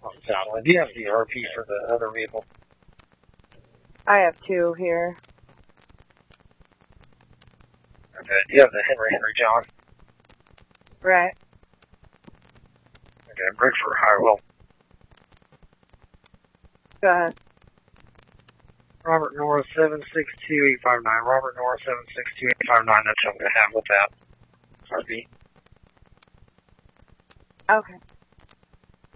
Do you have the RP for the other vehicle? I have 2 here. Okay. Do you have the Henry John? Right. Okay, bridge for Highwell. Go ahead. Robert North 762859. Robert North 762859. That's what I'm going to have with that RP. Okay.